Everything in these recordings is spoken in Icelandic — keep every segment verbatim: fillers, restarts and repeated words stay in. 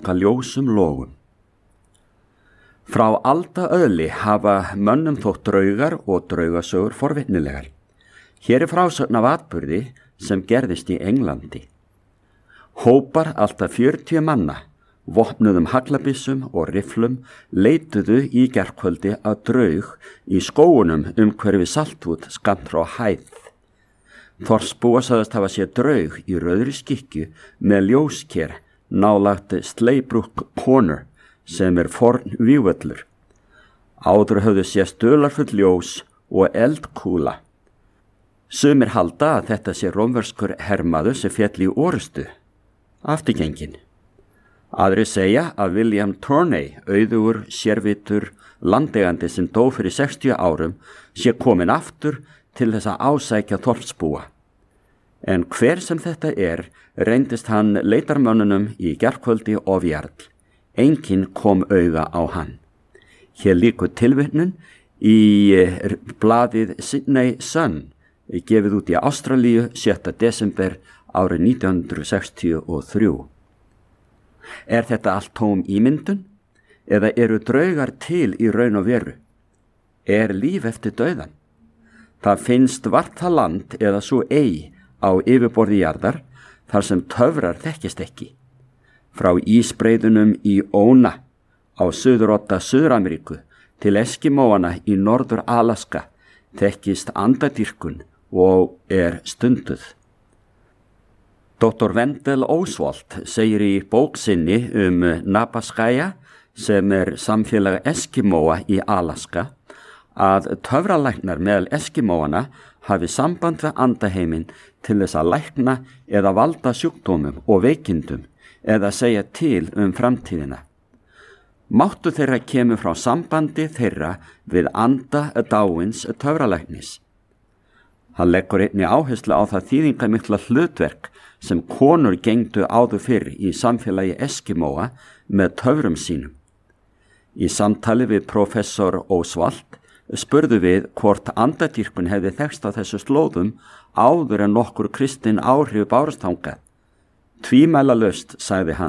ganga ljósum logum. Frá aldaöðli hafa mönnum þótt draugar og draugasögur forvitnilegar. Hér er frásögn af atburði sem gerðist í Englandi. Hópar alltaf fjörutíu manna, vopnuðum haglabissum og rifflum, leituðu í gærkvöldi að draug í skógunum umhverfi Saltwood skammt frá Hæð. Þorsbúa sagðist hafa séð draug í rauðri skikkju með ljósker nálægt Slaybrook Corner sem er forn vígvöllur. Áður höfðu séð dularfull ljós og eldkúla. Sumir halda að þetta sé rómverskur hermaður sem féll í orustu, afturgengin. Aðrir segja að William Turney, auðugur, sérvitur, landeigandi sem dó fyrir sextíu árum, sé komin aftur til þess að ásækja þorpsbúa. En hver sem þetta er, reyndist hann leitarmönnunum í gærkvöldi ofjarl. Enginn kom auga á hann. Hér líkur tilvitnun í blaðið Sydney Sun, gefið út í Ástralíu sjötta desember árið nítján hundruð sextíu og þrjú. Er þetta allt tóm ímyndun? Eða eru draugar til í raun og veru? Er líf eftir dauðan? Það finnst vart það land eða svo ei á yfirborði jarðar þar sem töfrar þekkist ekki. Frá ísbreiðunum í Óna á suðurodda Suður-Ameríku til Eskimóana í Norður-Alaska þekkist andadýrkun og er stunduð. doktor Wendell Oswald segir í bók sinni um Napaskaya, sem er samfélag Eskimóa í Alaska, að töfralæknar meðal Eskimóana hafi samband við andaheiminn til þess að lækna eða valda sjúkdómum og veikindum eða segja til um framtíðina. Máttu þeirra kemur frá sambandi þeirra við anda dáins töfralæknis. Hann leggur einnig áherslu á það þýðingarmikla hlutverk sem konur gengdu áður fyrr í samfélagi Eskimóa með töfrum sínum. Í samtali við professor Oswald spurðu við hvort andadýrkun hefði þekkst á þessu slóðum áður en nokkur kristin áhrif bárust þangað. Tvímælalaust, sagði hann.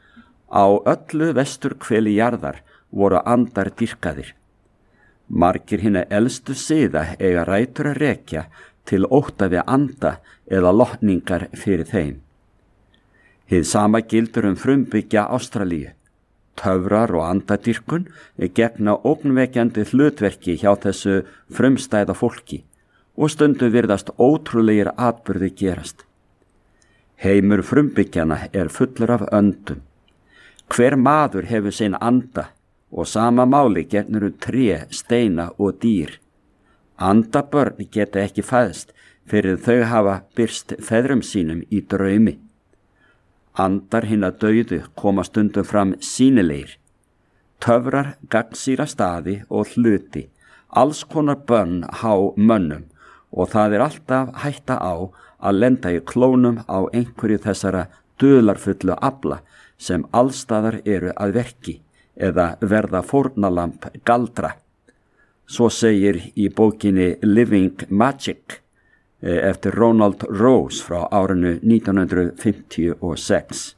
Á öllu vesturhveli jarðar voru andar dýrkaðir. Margir hinna elstu siða eiga rætur að rekja til ótta við anda eða lotningar fyrir þeim. Hið sama gildur um frumbyggja Ástralíu. Töfrar og andadýrkun gegna ógnvekjandi hlutverki hjá þessu frumstæða fólki og stundu virðast ótrúlegir atburði gerast. Heimur frumbyggjana er fullur af öndum. Hver maður hefur sinn anda og sama máli gegnur um tré, steina og dýr. Andabörn geta ekki fæðst fyrir þau hafa birst feðrum sínum í draumi. Andar hinna dauðu koma stundum fram sýnilegir. Töfrar gagnsýra staði og hluti, alls konar bönn há mönnum og það er alltaf hætta á að lenda í klónum á einhverju þessara dularfullu afla sem allstaðar eru að verki eða verða fórnalamb galdra. Svo segir í bókinni Living Magic eftir Ronald Rose frá árinu nítján hundruð fimmtíu og sex.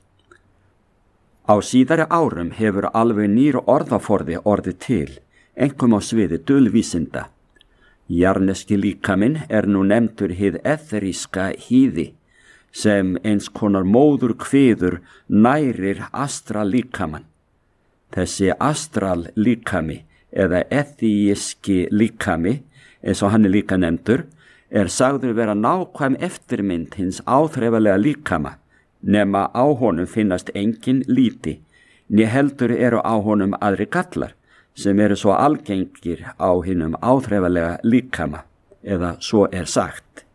Á síðari árum hefur alveg nýr orðaforði orðið til, einkum á sviði dulvísinda. Jarneski líkaminn er nú nefndur hið etheríska hýði, sem eins konar móður kviður nærir astral líkamann. Þessi astral líkami eða etheíski líkami, eins og hann er líka nefndur, er sagður vera nákvæm eftirmynd hins áþreifanlega líkama, nema á honum finnast engin líti, né heldur eru á honum aðri gallar, sem eru svo algengir á hinum áþreifanlega líkama, eða svo er sagt.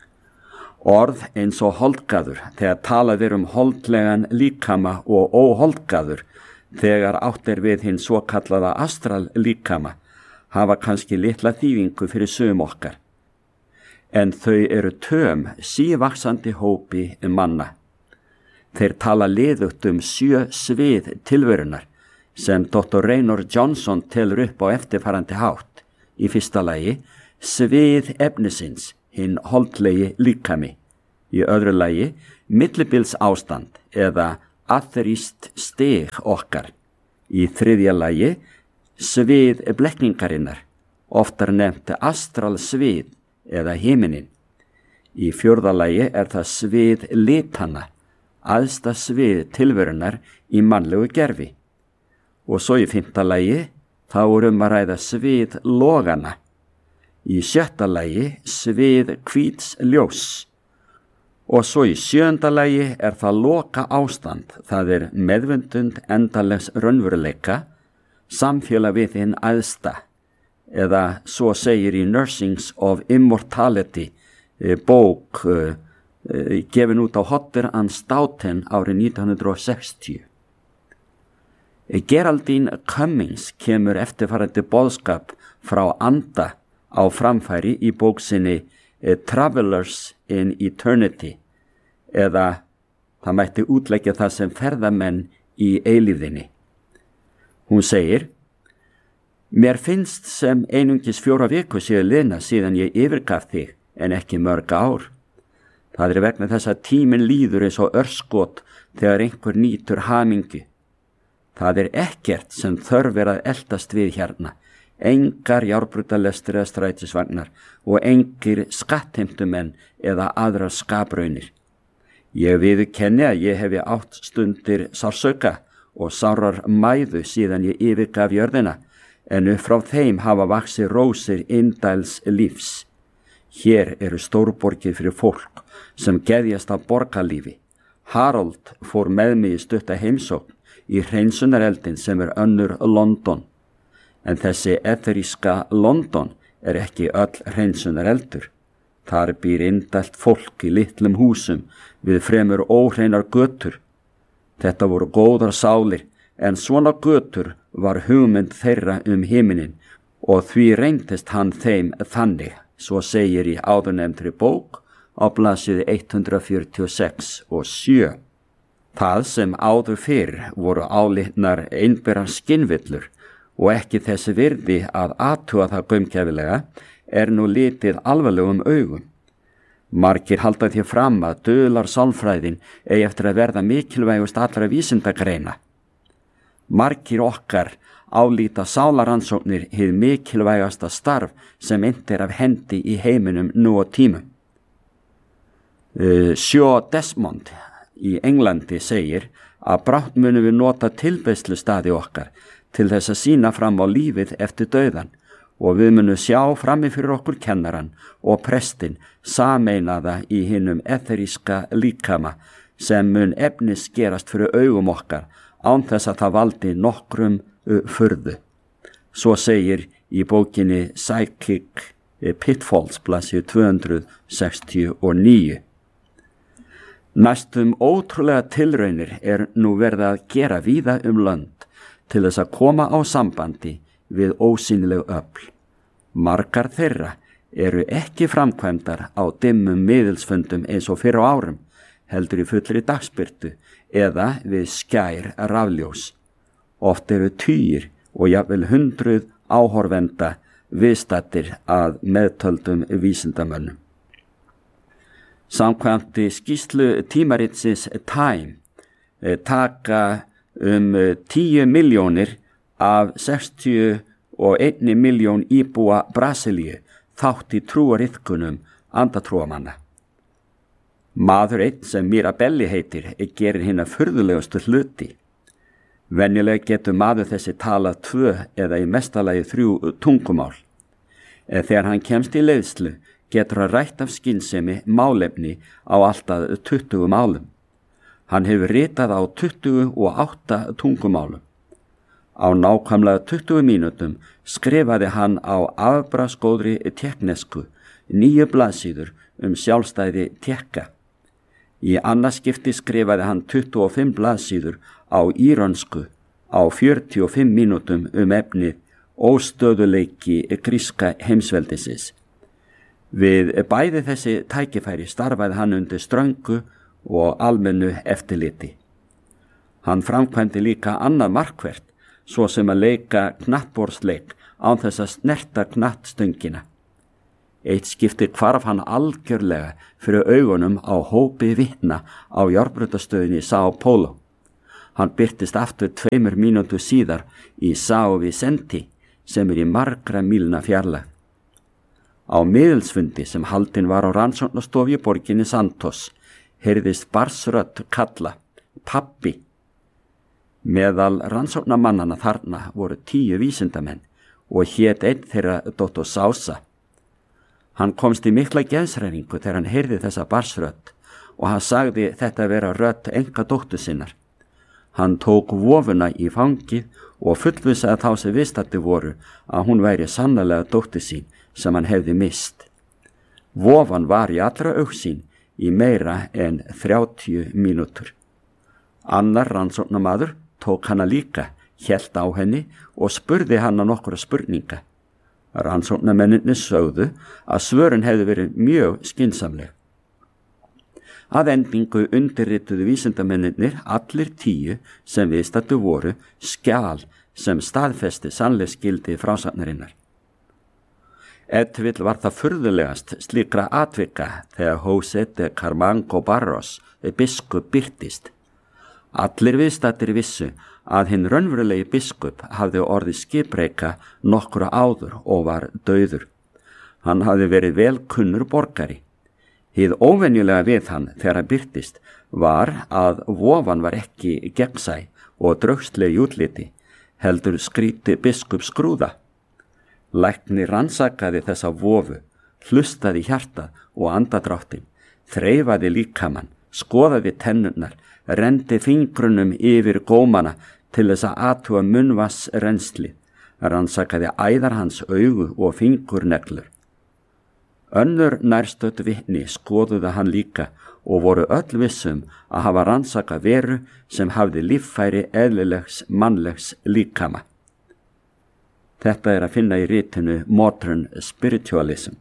Orð eins og holdgaður, þegar talað er um holdlegan líkama og óholdgaður, þegar átt er við hinn svo kallaða astral líkama, hafa kannski litla þýðingu fyrir sum okkar. En þau eru töm sívaxandi hópi manna. Þeir tala liðugt um sjö svið tilverunar, sem doktor Raynor Johnson telur upp á eftirfarandi hátt. Í fyrsta lagi, svið efnisins, hinn holdlegi líkami. Í öðru lagi, millibils ástand eða atheríst stig okkar. Í þriðja lagi svið blekningarinnar, oftar nefnt astral svið eða himinin. Í fjórða lagi er það svið litanna, æðsta svið tilverunar í mannlegu gerfi. Og svo í fimmta lagi þá er um að ræða svið logana. Í sjötta lagi svið hvíts ljós. Og svo í sjöunda lagi er það loka ástand, það er meðvundund endalegs raunveruleika, samfélag við hinn æðsta, eða svo segir í Nursings of Immortality, bók uh, uh, gefin út á Hodder and Stoughton árið nítján hundruð sextíu. Geraldine Cummings kemur eftirfarandi boðskap frá anda á framfæri í bóksinni Travelers in Eternity, eða það mætti útleggja það sem ferðamenn í eilífðinni. Hún segir: Mér finnst sem einungis fjóra viku séu liðna síðan ég yfirgaf þig en ekki mörg ár. Það er vegna þess að tíminn líður eins og örskot þegar einhver nýtur hamingu. Það er ekkert sem þörf er að eltast við hérna, engar járnbrautarlestir eða strætisvagnar og engir skattheimtumenn eða aðrar skapraunir. Ég viðurkenni að ég hefi átt stundir sársauka og sárar mæðu síðan ég yfirgaf jörðina, en upp frá þeim hafa vaxið rósir indæls lífs. Hér eru stórborgir fyrir fólk sem geðjast af borgarlífi. Harold fór með mig í stutta heimsókn í hreinsunareldin sem er önnur London. En þessi etheríska London er ekki öll hreinsunareldur. Þar býr indælt fólk í litlum húsum við fremur óhreinar götur. Þetta voru góðar sálir, en svona götur var hugmynd þeirra um himinin og því reyndist hann þeim þannig, svo segir í áðurnefndri bók á blaðsíðu hundrað fjörutíu og sex og sjö. Það sem áður fyrr voru álitnar einberar skinnvillur og ekki þessi virði að athuga það gaumgæfilega, er nú litið alvarlegum augum. Margir halda því fram að dular sálfræðin eigi eftir að verða mikilvægust allra vísindagreina. Margir okkar álíta sálarannsóknir hið mikilvægasta starf sem innt er af hendi í heiminum nú á tímum. Uh, Sjó Desmond í Englandi segir að brátt munum við nota tilbeiðslustaði okkar til þess að sýna fram á lífið eftir dauðan og við munum sjá frammi fyrir okkur kennaran og prestin sameinaða í hinum etheríska líkama sem mun efnis gerast fyrir augum okkar án þess að það valdi nokkrum uh, furðu. Svo segir í bókinni Psychic Pitfalls blaðsíðu tvö hundruð sextíu og níu. Næstum ótrúlega tilraunir er nú verið að gera víða um lönd til þess að koma á sambandi við ósýnileg öfl. Margar þeirra eru ekki framkvæmdar á dimmum miðilsfundum eins og fyrr á árum, heldur í fullri dagsbirtu eða við skær rafljós. Oft eru tugir og jafnvel hundruð áhorfenda viðstaddir að meðtöldum vísindamönnum. Samkvæmt skýrslu tímaritsins Time taka um tíu milljónir af sextíu og einni milljón íbúa Brasilíu þátt í trúariðkunum andatrúamanna. Maður einn sem Mirabelli heitir gerir hina furðulegustu hluti. Venjulega getur maður þessi talað tvö eða í mestalagi þrjú tungumál. En þegar hann kemst í leiðslu getur hann rætt af skynsemi málefni á alltaf tuttugu málum. Hann hefur ritað á tuttugu og átta tungumálum. Á nákvæmlega tuttugu mínútum skrifaði hann á afbragðsgóðri tékknesku níu blaðsíður um sjálfstæði Tékka. Í annað skipti skrifaði hann tuttugu og fimm blaðsíður á írönsku á fjörutíu og fimm mínútum um efnið óstöðuleiki gríska heimsveldisins. Við bæði þessi tækifæri starfaði hann undir ströngu og almennu eftirliti. Hann framkvæmdi líka annað markvert, svo sem að leika knattborðsleik án þess að snerta knattstöngina. Eitt skipti hvarf hann algjörlega fyrir augunum á hópi vitna á járnbrautastöðinni São Paulo. Hann birtist aftur tveimur mínútu síðar í São Vicente sem er í margra mílna fjarlægð. Á miðilsfundi sem haldinn var á rannsóknastofu í borginni Santos heyrðist barsrödd kalla, pabbi. Meðal rannsóknarmannana þarna voru tíu vísindamenn og hét einn þeirra doktor Sousa. Hann komst í mikla geðshræringu þegar hann heyrði þessa barsrödd og hann sagði þetta vera rödd enga dóttur sinnar. Hann tók vofuna í fangið og fullvissaði þá sem viðstaddir voru að hún væri sannarlega dóttir sín sem hann hefði mist. Vofan var í allra augsýn í meira en þrjátíu mínútur. Annar rannsóknarmaður tók hana líka, hélt á henni og spurði hana nokkura spurninga. Rannsóknarmennirnir sögðu að svörin hefði verið mjög skynsamleg. Að endingu undirrituðu vísindamennirnir allir tíu sem viðstaddir voru skjal sem staðfesti sannleiksgildi frásagnarinnar. Ef til vill var það furðulegast slíkra atvika þegar José de Camargo Barros biskup birtist. Allir viðstaddir vissu að hinn raunverulegi biskup hafði orðið skipbreyka nokkura áður og var dauður. Hann hafði verið vel kunnur borgari. Hið óvenjulega við hann þegar hann birtist var að vofan var ekki gegnsæ og draugsleg í útliti, heldur skríti biskup skrúða. Læknir rannsakaði þessa vofu, hlustaði hjartað og andadráttin, þreifaði líkamann, skoðaði tennurnar, rendi fingrunum yfir gómana til þess að athuga munnvatnsrennsli, rannsakaði æðar hans augu og fingurneglur. Önnur nærstödd vitni skoðuðu hann líka og voru öll vissum að hafa rannsaka veru sem hafði líffæri eðlilegs mannlegs líkama. Þetta er að finna í ritinu Modern Spiritualism.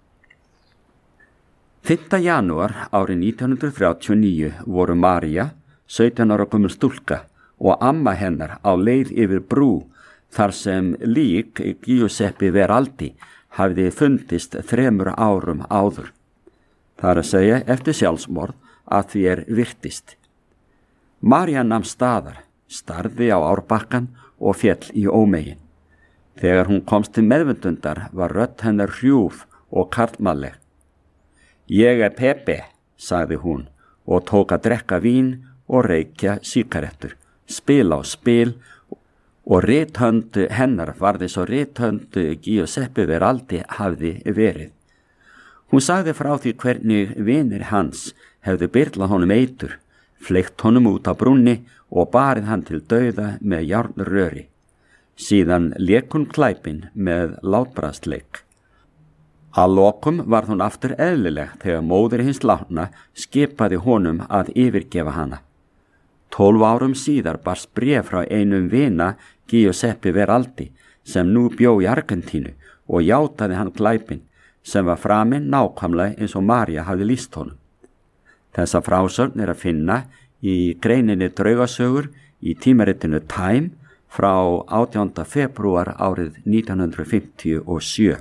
fimmta janúar árið nítján hundruð þrjátíu og níu voru María, sautján ára gömul stúlka, og amma hennar á leið yfir brú þar sem lík Giuseppe Veraldi hafði fundist þremur árum áður. Það er að segja eftir sjálfsmorð að því er virtist. María nam staðar, starði á árbakkan og féll í ómegin. Þegar hún komst til meðvundundar var rödd hennar hrjúf og karlmannleg. Ég er Pepe, sagði hún og tók að drekka vín og reykja sígarettur, spila á spil og rithöndu hennar varði svo rithöndu Giuseppe Veraldi hafði verið. Hún sagði frá því hvernig vinir hans hefðu byrlað honum eitur, fleygt honum út á brúnni og barið hann til dauða með járnröri. Síðan lék hún klæpin með látbragðsleik. Að lokum varð hún aftur eðlileg þegar móðir hins látna skipaði honum að yfirgefa hana. Tólf árum síðar barst bréf frá einum vina Giuseppe Veraldi sem nú bjó í Argentínu og játaði hann glæpin sem var framinn nákvæmlega eins og María hafði lýst honum. Þessa frásögn er að finna í greininni Draugasögur í tímaritinu Time frá átjánda febrúar árið nítján hundruð fimmtíu og sjö.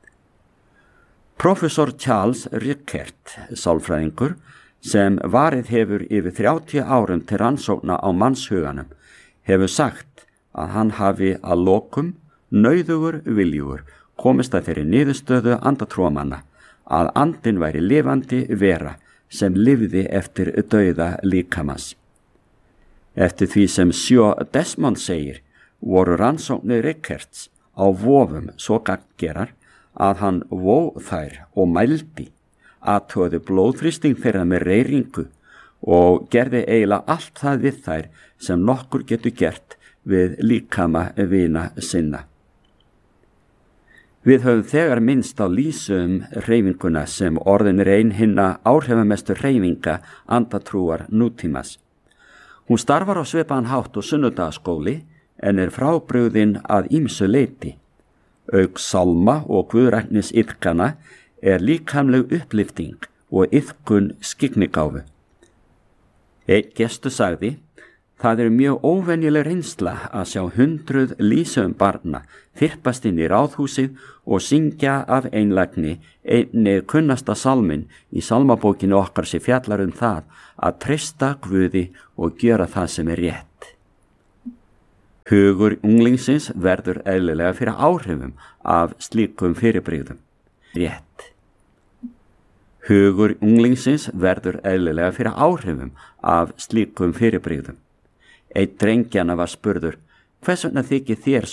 Professor Charles Rickert, sálfræðingur, sem varið hefur yfir þrjátíu árum til rannsókna á mannshuganum, hefur sagt að hann hafi að lokum nauðugur viljugur komist að þeirri niðurstöðu andatrúamanna að andinn væri lifandi vera sem lifði eftir dauða líkamans. Eftir því sem Sjó Desmond segir, voru rannsóknir Rickerts á vofum svo gagngerar að hann vó þær og mældi, athugaði blóðþrýsting þeirra með reyringu og gerði eiginlega allt það við þær sem nokkur getur gert við líkama vina sinna. Við höfum þegar minnst á lýsu um hreyfinguna sem orðin er ein hinna áhrifamestu hreyfinga andatrúar nútímas. Hún starfar á svipaðan hátt og sunnudagaskóli en er frábrugðin að ýmsu leyti. Auk sálma og guðræknis iðkana er líkamleg upplifting og iðkun skyggnigáfu. Einn gestur sagði, það er mjög óvenjuleg reynsla að sjá hundruð lýsum barna þyrpast inn í ráðhúsið og syngja af einlægni einni kunnasta sálmin í sálmabókinu okkar sem fjallar um það að treysta Guði og gjöra það sem er rétt. Hugur unglingsins verður eðlilega fyrir áhrifum af slíkum fyrirbrigðum. Rétt. Hugur unglingsins verður eðlilega fyrir áhrifum af slíkum fyrirbrigðum. Einn drengjanna var spurður, hvers vegna þykir þér